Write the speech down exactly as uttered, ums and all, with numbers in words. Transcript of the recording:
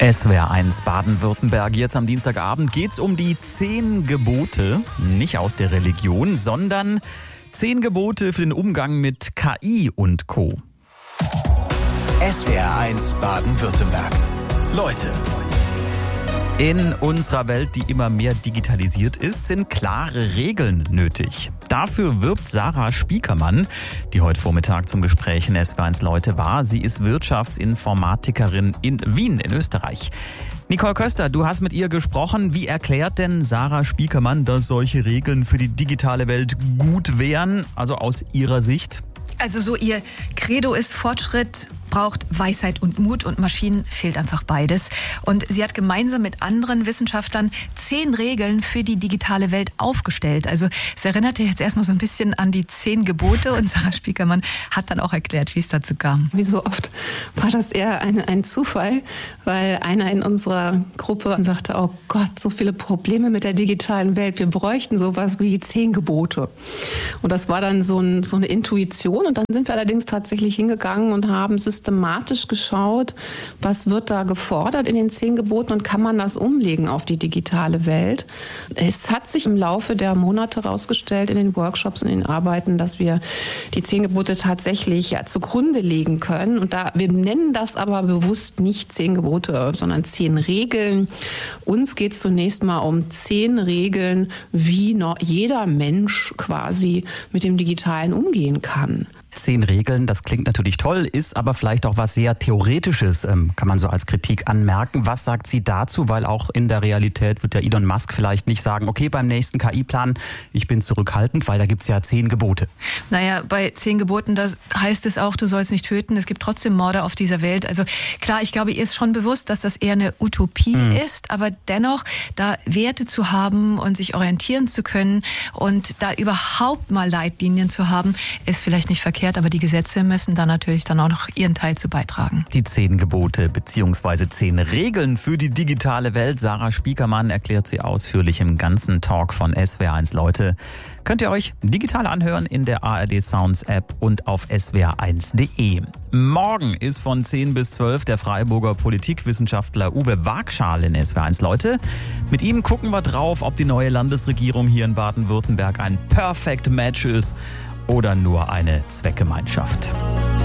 S W R eins Baden-Württemberg. Jetzt am Dienstagabend geht's um die zehn Gebote, nicht aus der Religion, sondern zehn Gebote für den Umgang mit K I und Co. S W R eins Baden-Württemberg. Leute. In unserer Welt, die immer mehr digitalisiert ist, sind klare Regeln nötig. Dafür wirbt Sarah Spiekermann, die heute Vormittag zum Gespräch in S W R eins Leute war. Sie ist Wirtschaftsinformatikerin in Wien in Österreich. Nicole Köster, du hast mit ihr gesprochen. Wie erklärt denn Sarah Spiekermann, dass solche Regeln für die digitale Welt gut wären, also aus ihrer Sicht? Also so ihr Credo ist, Fortschritt braucht Weisheit und Mut und Maschinen fehlt einfach beides. Und sie hat gemeinsam mit anderen Wissenschaftlern zehn Regeln für die digitale Welt aufgestellt. Also es erinnert jetzt erstmal so ein bisschen an die zehn Gebote und Sarah Spiekermann hat dann auch erklärt, wie es dazu kam. Wie so oft war das eher ein, ein Zufall, weil einer in unserer Gruppe sagte, oh Gott, so viele Probleme mit der digitalen Welt, wir bräuchten sowas wie zehn Gebote. Und das war dann so, ein, so eine Intuition und dann sind wir allerdings tatsächlich hingegangen und haben systematisch geschaut, was wird da gefordert in den zehn Geboten und kann man das umlegen auf die digitale Welt. Es hat sich im Laufe der Monate herausgestellt in den Workshops und in den Arbeiten, dass wir die zehn Gebote tatsächlich ja, zugrunde legen können. Und da, wir nennen das aber bewusst nicht zehn Gebote, sondern zehn Regeln. Uns geht es zunächst mal um zehn Regeln, wie noch jeder Mensch quasi mit dem Digitalen umgehen kann. Zehn Regeln, das klingt natürlich toll, ist aber vielleicht auch was sehr Theoretisches, ähm, kann man so als Kritik anmerken. Was sagt sie dazu? Weil auch in der Realität wird ja Elon Musk vielleicht nicht sagen, okay, beim nächsten K I-Plan, ich bin zurückhaltend, weil da gibt's ja zehn Gebote. Naja, bei zehn Geboten, da heißt es auch, du sollst nicht töten, es gibt trotzdem Morde auf dieser Welt. Also klar, ich glaube, ihr ist schon bewusst, dass das eher eine Utopie mhm. ist, aber dennoch, da Werte zu haben und sich orientieren zu können und da überhaupt mal Leitlinien zu haben, ist vielleicht nicht verkehrt. Aber die Gesetze müssen da natürlich dann auch noch ihren Teil zu beitragen. Die zehn Gebote bzw. zehn Regeln für die digitale Welt. Sarah Spiekermann erklärt sie ausführlich im ganzen Talk von S W R eins Leute. Könnt ihr euch digital anhören in der A R D Sounds App und auf S W R eins Punkt de. Morgen ist von zehn bis zwölf der Freiburger Politikwissenschaftler Uwe Wagschal in S W R eins Leute. Mit ihm gucken wir drauf, ob die neue Landesregierung hier in Baden-Württemberg ein Perfect Match ist oder nur eine Zweckgemeinschaft.